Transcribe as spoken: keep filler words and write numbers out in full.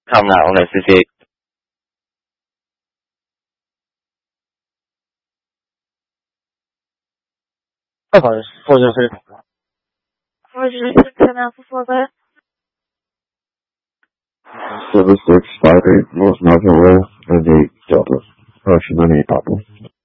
Calm now, let's see. Of course, four zero six. four zero six, ten Alpha four, but. seven six five eight North Mountain Road, and eight Delta. Approximately Papa.